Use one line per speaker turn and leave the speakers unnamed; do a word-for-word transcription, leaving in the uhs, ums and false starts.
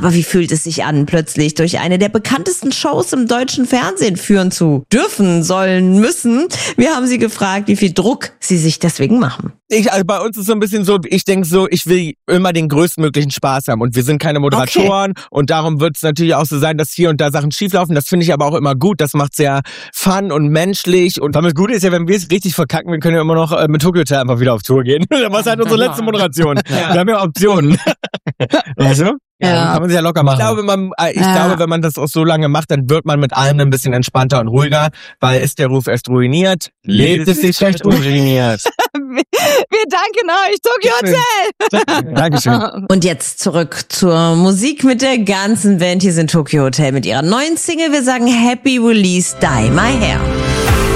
Aber wie fühlt es sich an, plötzlich durch eine der bekanntesten Shows im deutschen Fernsehen führen zu dürfen, sollen, müssen? Wir haben sie gefragt, wie viel Druck sie sich deswegen machen.
Ich, also bei uns ist so ein bisschen so, ich denke so, ich will immer den größtmöglichen Spaß haben und wir sind keine Moderatoren okay. und darum wird es natürlich auch so sein, dass hier und da Sachen schieflaufen. Das finde ich aber auch immer gut. Das macht sehr fun und menschlich. Und das Gute ist ja, wenn wir es richtig verkacken, wir können ja immer noch äh, mit Tokyo Hotel einfach wieder auf Tour gehen. Das war halt unsere letzte Moderation. Ja. Wir haben ja Optionen. Weißt du? Ja, ja. Kann man sich ja locker machen. Ich glaube, man, ich ja. glaube, wenn man das auch so lange macht, dann wird man mit allem ein bisschen entspannter und ruhiger, weil ist der Ruf erst ruiniert, lebt es sich schlecht ruiniert.
Wir danken euch, Tokyo Hotel.
Dankeschön.
Und jetzt zurück zur Musik mit der ganzen Band. Hier sind Tokyo Hotel mit ihrer neuen Single. Wir sagen Happy Release, Dye My Hair.